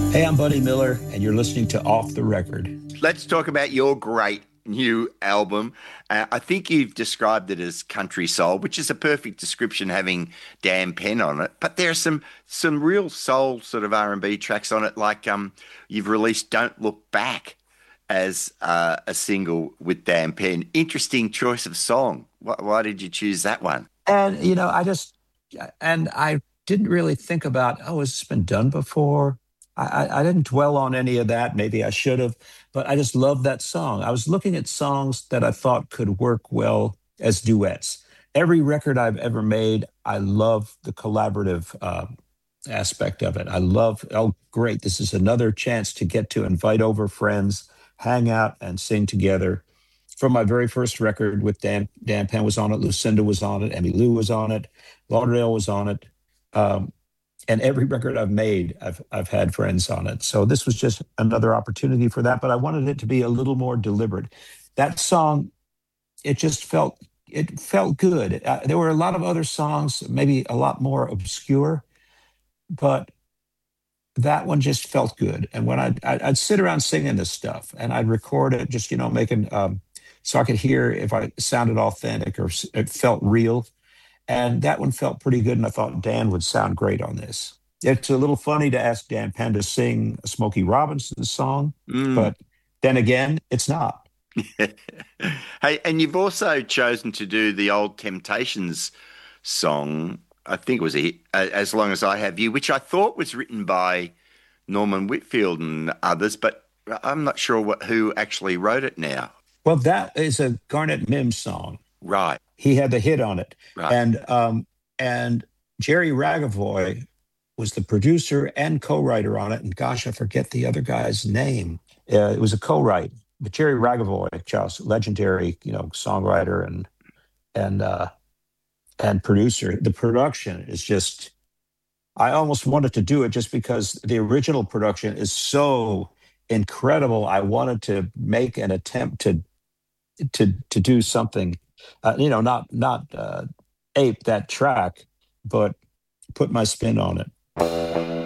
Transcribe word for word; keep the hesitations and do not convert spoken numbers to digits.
Hey, I'm Buddy Miller, and you're listening to Off the Record. Let's talk about your great new album. Uh, I think you've described it as country soul, which is a perfect description, having Dan Penn on it. But there are some some real soul sort of R and B tracks on it, like um, you've released "Don't Look Back" as uh, a single with Dan Penn. Interesting choice of song. Why, why did you choose that one? And, you know, I just, and I didn't really think about, oh, has this been done before? I, I, I didn't dwell on any of that. Maybe I should have, but I just love that song. I was looking at songs that I thought could work well as duets. Every record I've ever made, I love the collaborative uh, aspect of it. I love, oh, great, this is another chance to get to invite over friends, hang out, and sing together. From my very first record with Dan, Dan Penn was on it, Lucinda was on it, Emmy Lou was on it, Lauderdale was on it. Um, and every record I've made, I've I've had friends on it. So this was just another opportunity for that. But I wanted it to be a little more deliberate. That song, it just felt it felt good. Uh, there were a lot of other songs, maybe a lot more obscure, but that one just felt good. And when I'd, I'd, I'd sit around singing this stuff, and I'd record it, just you know, making um, so I could hear if I sounded authentic or s- it felt real. And that one felt pretty good. And I thought Dan would sound great on this. It's a little funny to ask Dan Penn to sing a Smokey Robinson song, Mm. but then again, it's not. Hey, and you've also chosen to do the old Temptations song. I think it was a hit, uh, As Long as I Have You, which I thought was written by Norman Whitfield and others, but I'm not sure what, who actually wrote it now. Well, that is a Garnet Mims song. Right, He had the hit on it, right. and um, and Jerry Ragavoy was the producer and co-writer on it. And gosh, I forget the other guy's name. Uh, it was a co-write, but Jerry Ragavoy, just legendary, you know, songwriter and and uh, and producer. The production is just. I almost wanted to do it just because the original production is so incredible. I wanted to make an attempt to to to do something, uh, you know, not not uh, ape that track, but put my spin on it.